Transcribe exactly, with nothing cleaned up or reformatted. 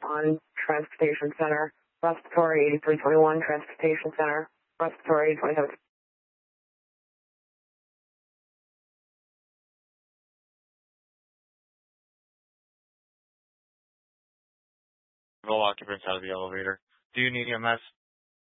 on Transportation Center. Respiratory eighty-three twenty-one, Transportation Center. Respiratory twenty-seven. No occupants out of the elevator. Do you need E M S?